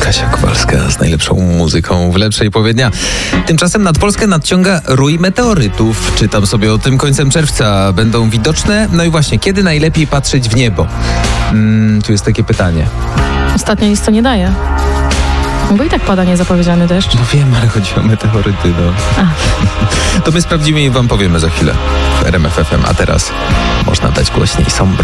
Kasia Kowalska z najlepszą muzyką w lepszej połowie dnia. Tymczasem nad Polskę nadciąga rój meteorytów. Czytam sobie o tym, końcem czerwca będą widoczne. No i właśnie, kiedy najlepiej patrzeć w niebo? Tu jest takie pytanie. Ostatnio nic to nie daje. Bo i tak pada niezapowiedziany deszcz. No wiem, ale chodzi o meteoryty, To my sprawdzimy i wam powiemy za chwilę w RMF FM. A teraz można dać głośniej Sombro.